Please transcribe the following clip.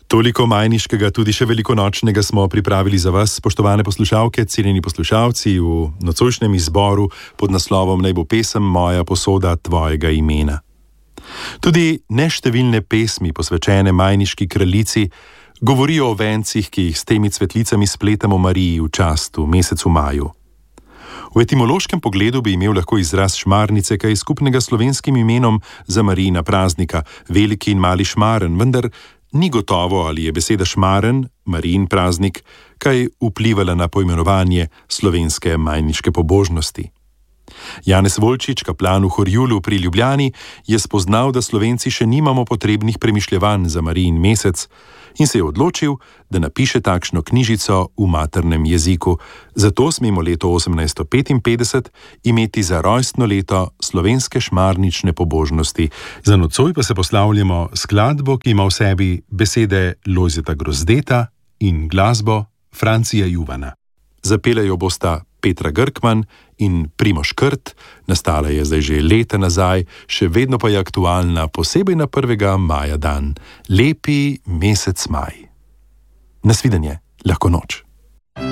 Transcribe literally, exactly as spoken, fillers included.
Toliko majniškega, tudi še velikonočnega smo pripravili za vas, spoštovane poslušalke, cenjeni poslušalci, v nocojšnjem izboru pod naslovom Naj bo pesem moja posoda tvojega imena. Tudi neštevilne pesmi, posvečene majniški kraljici, govorijo o vencih, ki jih s temi cvetlicami spletamo Mariji v častu, mesecu maju. V etimološkem pogledu bi imel lahko izraz šmarnice kaj skupnega s slovenskim imenom za Marijina praznika, veliki in mali šmaren, vendar ni gotovo, ali je beseda šmaren, Marijin praznik, kaj vplivala na poimenovanje slovenske majniške pobožnosti. Janez Volčič, kaplan v Horjulu pri Ljubljani, je spoznal, da Slovenci še nimamo potrebnih premišljevanj za Marijin mesec in se je odločil, da napiše takšno knjižico v maternem jeziku. Zato smemo leto osemnajststo petinpetdeset imeti za rojstno leto slovenske šmarnične pobožnosti. Za nocoj pa se poslavljamo skladbo, ki ima v sebi besede Lojzeta Grozdeta in glasbo Francija Juvana. Zapelajo bosta Petra Grkman in Primož Krt, nastala je zdaj že leta nazaj, še vedno pa je aktualna, posebej na prvega maja dan. Lepi mesec maj. Nasvidenje, lahko noč.